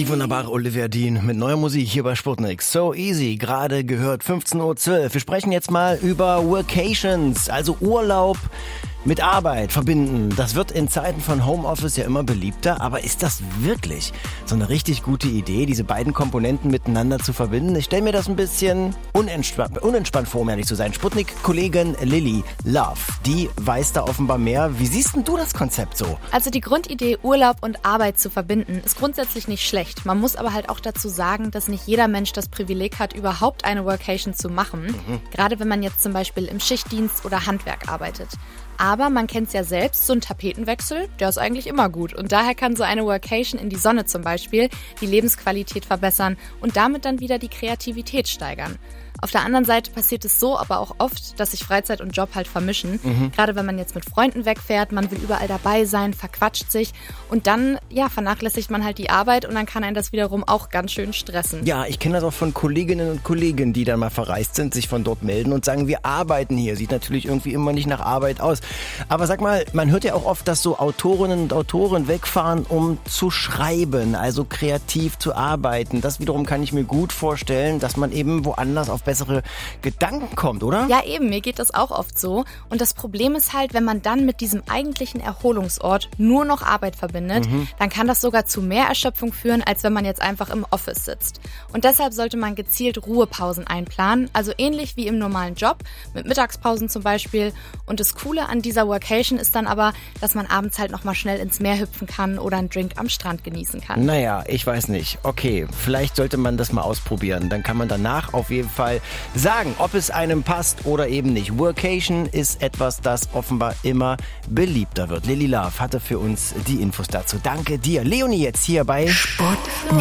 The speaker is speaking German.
Die wunderbare Olivia Dean mit neuer Musik hier bei Sputnik. So easy, gerade gehört 15:12 Uhr. Wir sprechen jetzt mal über Workations, also Urlaub mit Arbeit verbinden. Das wird in Zeiten von Homeoffice ja immer beliebter, aber ist das wirklich so eine richtig gute Idee, diese beiden Komponenten miteinander zu verbinden? Ich stelle mir das ein bisschen unentspannt vor, um ehrlich zu sein. Sputnik-Kollegin Lily Love, die weiß da offenbar mehr. Wie siehst denn du das Konzept so? Also die Grundidee, Urlaub und Arbeit zu verbinden, ist grundsätzlich nicht schlecht. Man muss aber halt auch dazu sagen, dass nicht jeder Mensch das Privileg hat, überhaupt eine Workation zu machen. Gerade wenn man jetzt zum Beispiel im Schichtdienst oder Handwerk arbeitet. Aber man kennt es ja selbst, so ein Tapetenwechsel, der ist eigentlich immer gut. Und daher kann so eine Workation in die Sonne zum Beispiel die Lebensqualität verbessern und damit dann wieder die Kreativität steigern. Auf der anderen Seite passiert es so aber auch oft, dass sich Freizeit und Job halt vermischen. Gerade wenn man jetzt mit Freunden wegfährt, man will überall dabei sein, verquatscht sich und dann vernachlässigt man halt die Arbeit und dann kann einen das wiederum auch ganz schön stressen. Ja, ich kenne das auch von Kolleginnen und Kollegen, die dann mal verreist sind, sich von dort melden und sagen, wir arbeiten hier. Sieht natürlich irgendwie immer nicht nach Arbeit aus. Aber sag mal, man hört ja auch oft, dass so Autorinnen und Autoren wegfahren, um zu schreiben, also kreativ zu arbeiten. Das wiederum kann ich mir gut vorstellen, dass man eben woanders auf bessere Gedanken kommt, oder? Ja, eben, mir geht das auch oft so. Und das Problem ist halt, wenn man dann mit diesem eigentlichen Erholungsort nur noch Arbeit verbindet, dann kann das sogar zu mehr Erschöpfung führen, als wenn man jetzt einfach im Office sitzt. Und deshalb sollte man gezielt Ruhepausen einplanen, also ähnlich wie im normalen Job, mit Mittagspausen zum Beispiel. Und das Coole an dieser Workation ist dann aber, dass man abends halt nochmal schnell ins Meer hüpfen kann oder einen Drink am Strand genießen kann. Naja, ich weiß nicht. Okay, vielleicht sollte man das mal ausprobieren. Dann kann man danach auf jeden Fall sagen, ob es einem passt oder eben nicht. Workation ist etwas, das offenbar immer beliebter wird. Lily Love hatte für uns die Infos dazu. Danke dir. Leonie jetzt hier bei Sputnik.